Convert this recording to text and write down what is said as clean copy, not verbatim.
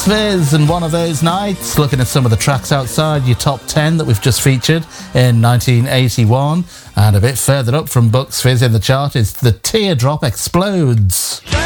Bucks Fizz, and one of those nights, looking at some of the tracks outside your top 10 that we've just featured in 1981. And a bit further up from Bucks Fizz in the chart is The Teardrop Explodes.